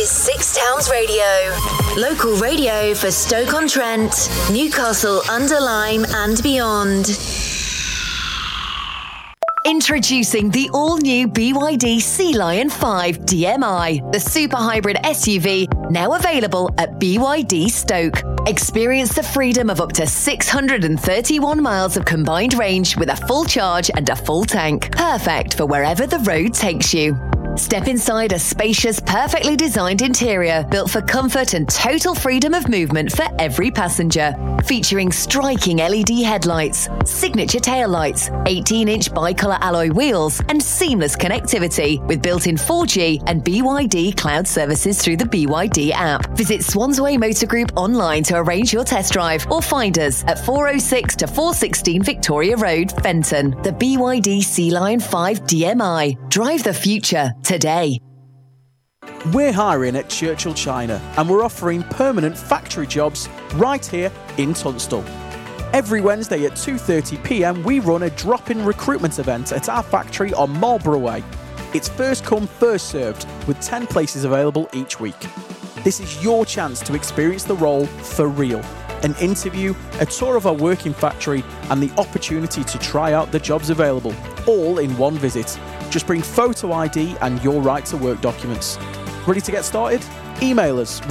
is Six Towns Radio. Local radio for Stoke-on-Trent, Newcastle-under-Lyme and beyond. Introducing the all-new BYD Sea Lion 5 DMI, the super hybrid SUV now available at BYD Stoke. Experience the freedom of up to 631 miles of combined range with a full charge and a full tank. Perfect for wherever the road takes you. Step inside a spacious, perfectly designed interior built for comfort and total freedom of movement for every passenger. Featuring striking LED headlights, signature taillights, 18-inch bicolour alloy wheels, and seamless connectivity with built-in 4G and BYD cloud services through the BYD app. Visit Swansway Motor Group online to arrange your test drive or find us at 406 to 416 Victoria Road, Fenton. The BYD Sea Lion 5 DMI. Drive the future today. We're hiring at Churchill China and we're offering permanent factory jobs right here in Tunstall. Every Wednesday at 2:30pm we run a drop-in recruitment event at our factory on Marlborough Way. It's first come, first served, with 10 places available each week. This is your chance to experience the role for real. An interview, a tour of our working factory and the opportunity to try out the jobs available, all in one visit. Just bring photo ID and your right to work documents. Ready to get started? Email us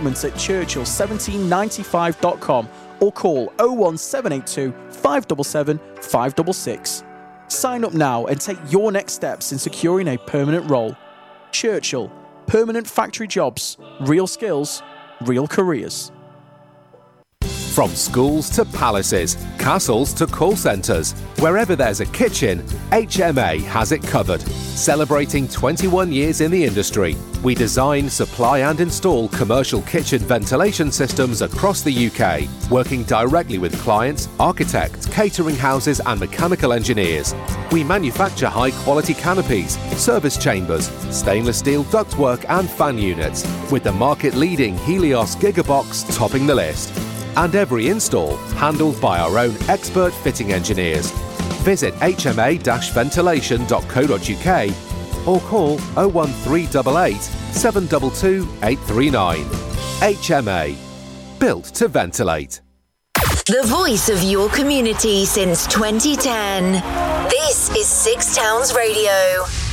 recruitment@churchill1795.com or call 01782 577 566. Sign up now and take your next steps in securing a permanent role. Churchill, permanent factory jobs, real skills, real careers. From schools to palaces, castles to call centres, wherever there's a kitchen, HMA has it covered. Celebrating 21 years in the industry, we design, supply and install commercial kitchen ventilation systems across the UK, working directly with clients, architects, catering houses and mechanical engineers. We manufacture high-quality canopies, service chambers, stainless steel ductwork and fan units, with the market-leading Helios Gigabox topping the list. And every install handled by our own expert fitting engineers. Visit hma-ventilation.co.uk or call 01388 722 839. HMA. Built to ventilate. The voice of your community since 2010. This is Six Towns Radio.